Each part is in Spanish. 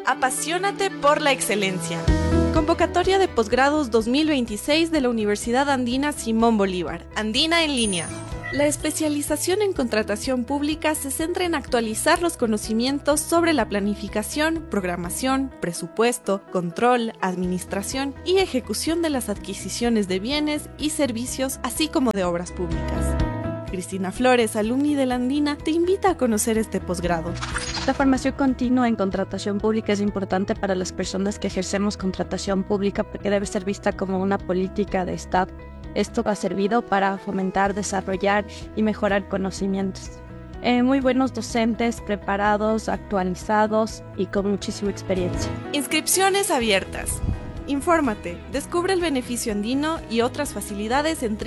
Apasionate por la excelencia. Convocatoria de posgrados 2026 de la Universidad Andina Simón Bolívar. Andina en línea. La especialización en contratación pública se centra en actualizar los conocimientos sobre la planificación, programación, presupuesto, control, administración y ejecución de las adquisiciones de bienes y servicios, así como de obras públicas. Cristina Flores, alumni de la Andina, te invita a conocer este posgrado. La formación continua en contratación pública es importante para las personas que ejercemos contratación pública porque debe ser vista como una política de Estado. Esto ha servido para fomentar, desarrollar y mejorar conocimientos. Muy buenos docentes, preparados, actualizados y con muchísima experiencia. Inscripciones abiertas. Infórmate, descubre el beneficio andino y otras facilidades en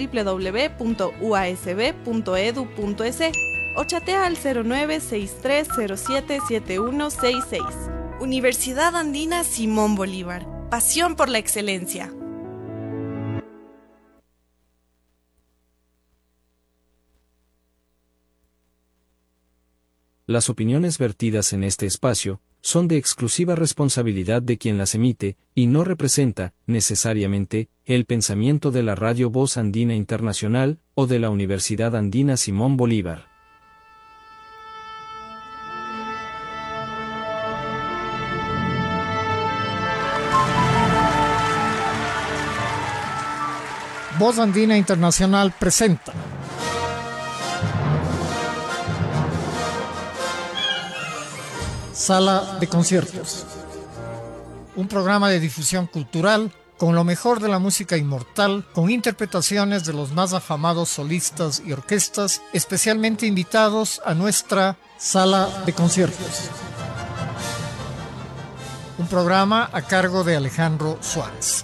www.uasb.edu.es o chatea al 0963077166. Universidad Andina Simón Bolívar. Pasión por la excelencia. Las opiniones vertidas en este espacio son de exclusiva responsabilidad de quien las emite y no representa, necesariamente, el pensamiento de la Radio Voz Andina Internacional o de la Universidad Andina Simón Bolívar. Voz Andina Internacional presenta Sala de Conciertos, un programa de difusión cultural con lo mejor de la música inmortal, con interpretaciones de los más afamados solistas y orquestas, especialmente invitados a nuestra Sala de Conciertos. Un programa a cargo de Alejandro Suárez.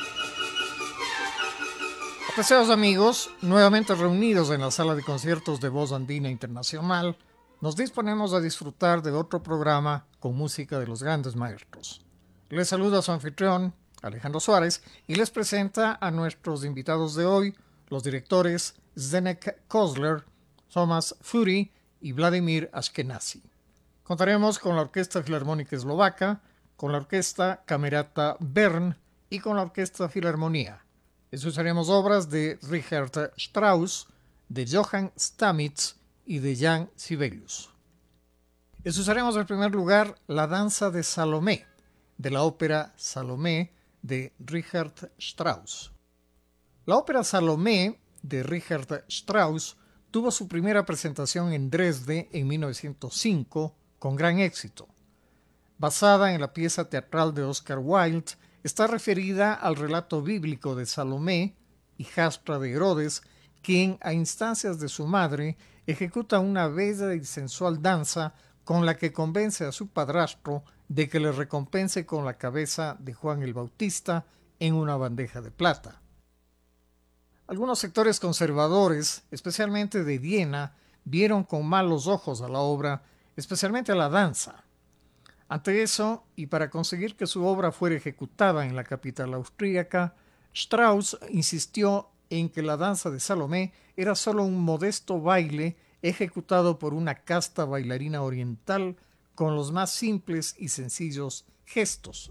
Apreciados amigos, nuevamente reunidos en la Sala de Conciertos de Voz Andina Internacional, nos disponemos a disfrutar de otro programa con música de los grandes maestros. Les saluda su anfitrión, Alejandro Suárez, y les presenta a nuestros invitados de hoy, los directores Zdeněk Kozler, Thomas Fury y Vladimir Ashkenazy. Contaremos con la Orquesta Filarmónica Eslovaca, con la Orquesta Camerata Bern y con la Orquesta Filarmonía. Escucharemos obras de Richard Strauss, de Johann Stamitz y de Jan Sibelius. Escucharemos en primer lugar la danza de Salomé, de la ópera Salomé de Richard Strauss. La ópera Salomé de Richard Strauss tuvo su primera presentación en Dresde en 1905 con gran éxito. Basada en la pieza teatral de Oscar Wilde, está referida al relato bíblico de Salomé, hijastra de Herodes, quien a instancias de su madre ejecuta una bella y sensual danza con la que convence a su padrastro de que le recompense con la cabeza de Juan el Bautista en una bandeja de plata. Algunos sectores conservadores, especialmente de Viena, vieron con malos ojos a la obra, especialmente a la danza. Ante eso, y para conseguir que su obra fuera ejecutada en la capital austríaca, Strauss insistió en que la danza de Salomé era solo un modesto baile ejecutado por una casta bailarina oriental con los más simples y sencillos gestos.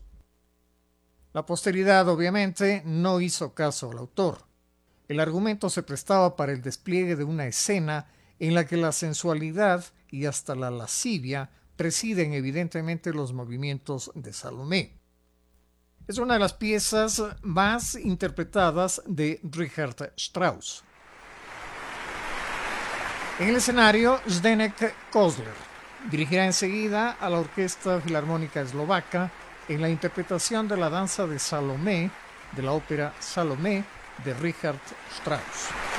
La posteridad, obviamente, no hizo caso al autor. El argumento se prestaba para el despliegue de una escena en la que la sensualidad y hasta la lascivia presiden evidentemente los movimientos de Salomé. Es una de las piezas más interpretadas de Richard Strauss. En el escenario, Zdeněk Kozler dirigirá enseguida a la Orquesta Filarmónica Eslovaca en la interpretación de la danza de Salomé, de la ópera Salomé de Richard Strauss.